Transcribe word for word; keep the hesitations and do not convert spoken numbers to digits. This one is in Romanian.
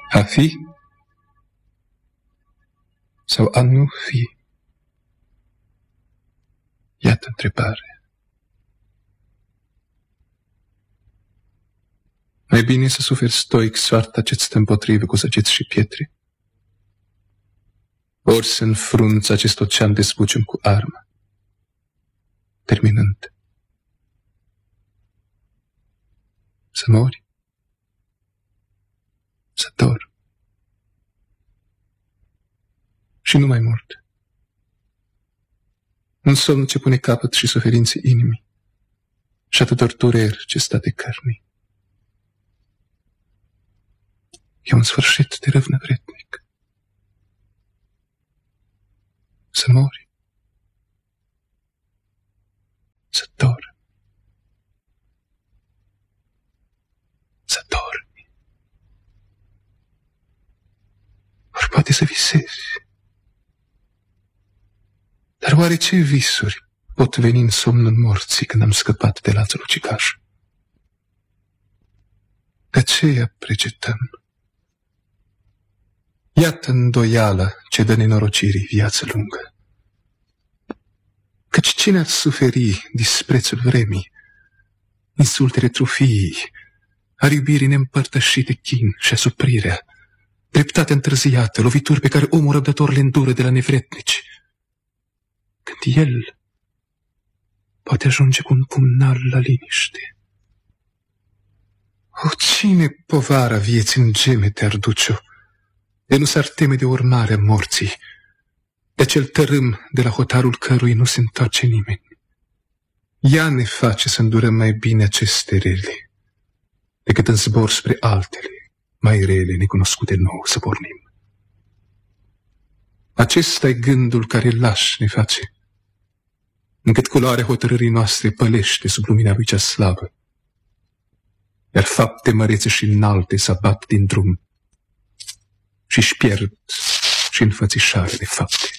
A fi sau a nu fi? Iată întrebare. Mai bine să suferi stoic soarta ce-ți stă împotrivă cu săgeți și pietre, ori să înfrunți acest ocean de spucium cu armă, terminând. Să mori, să dor. Și nu mai mult. Un somn ce pune capăt și suferinței inimii, și atâtor dureri ce sta de cărnii. E un sfârșit de râvnă vrednic. Să mori, să dor, să dormi. Ori poate să visezi. Dar oare ce visuri pot veni în somnul morții când am scăpat de lațul ucigaș? De aceea precetăm. Iată îndoială ce dă nenorocirii viață lungă. Căci cine ar suferi disprețul vremii, insultele trufiei, ar iubirii neîmpărtășite chin și asuprirea, dreptatea întârziată, lovituri pe care omul răbdător le îndură de la nevretnici, când el poate ajunge cu un pumnal la liniște. O, cine povara vieții în gemete ar duce-o, de nu s-ar teme de urmarea morții, de acel tărâm de la hotarul cărui nu se întoarce nimeni. Ea ne face să îndurăm mai bine aceste rele, decât în zbor spre altele, mai rele, necunoscute nou, să pornim. Acesta e gândul care laș ne face, încât culoarea hotărârii noastre pălește sub lumina lui cea slabă, iar fapte mărețe și înalte se abat din drum și-și pierd și înfățișare de fapte.